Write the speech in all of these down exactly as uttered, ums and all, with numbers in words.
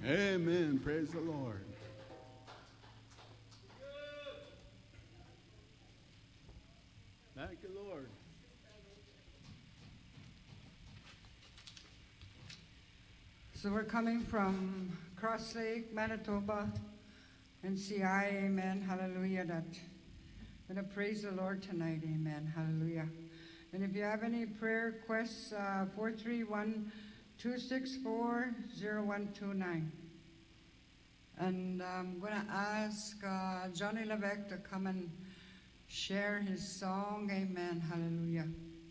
Amen. Praise the Lord. Thank you, Lord. So we're coming from Cross Lake, Manitoba, and C I, amen, hallelujah, that we're going to praise the Lord tonight, amen, hallelujah. And if you have any prayer requests, uh, four three one, two six four, zero one two nine. And I'm going to ask uh, Johnny Levesque to come and share his song, amen, hallelujah.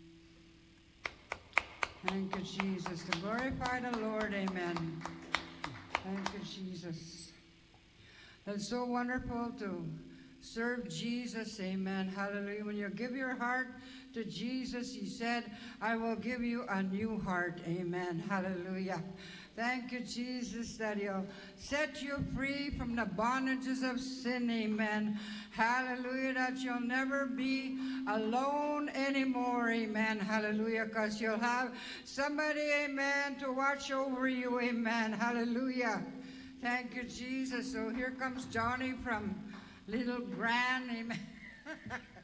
Thank you, Jesus. To glorify the Lord, amen. Thank you, Jesus. It's so wonderful to serve Jesus, amen, hallelujah. When you give your heart to Jesus, he said, I will give you a new heart, amen, hallelujah. Thank you, Jesus, that he'll set you free from the bondages of sin, amen. Hallelujah, that you'll never be alone anymore, amen. Hallelujah, because you'll have somebody, amen, to watch over you, amen. Hallelujah. Thank you, Jesus. So here comes Johnny from Little Grand, amen.